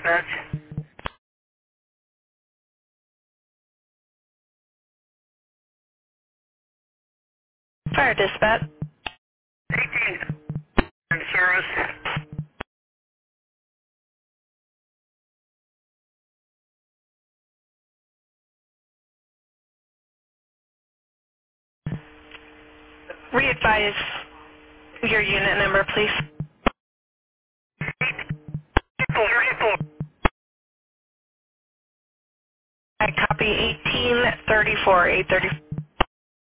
Fire dispatch. 18 in service. Re-advise your unit number, please. 34. I copy 1834, 834.